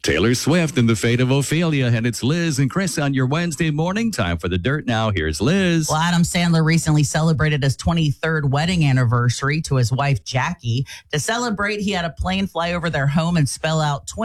Taylor Swift and the fate of Ophelia. And it's Liz and Chris on your Wednesday morning. Time for the dirt now. Here's Liz. Well, Adam Sandler recently celebrated his 23rd wedding anniversary to his wife, Jackie. To celebrate, he had a plane fly over their home and spell out